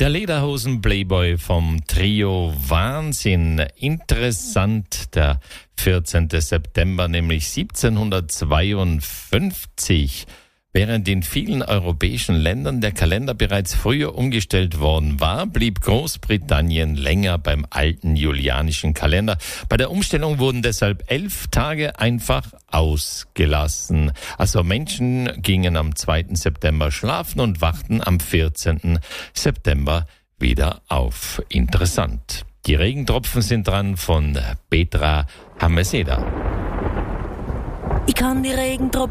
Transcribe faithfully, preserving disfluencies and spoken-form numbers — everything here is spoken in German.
Der Lederhosen-Playboy vom Trio Wahnsinn. Interessant, der vierzehnten September, nämlich siebzehnhundertzweiundfünfzig. Während in vielen europäischen Ländern der Kalender bereits früher umgestellt worden war, blieb Großbritannien länger beim alten julianischen Kalender. Bei der Umstellung wurden deshalb elf Tage einfach ausgelassen. Also Menschen gingen am zweiten September schlafen und wachten am vierzehnten September wieder auf. Interessant. Die Regentropfen sind dran von Petra Hameseda. Ich kann die Regentropfen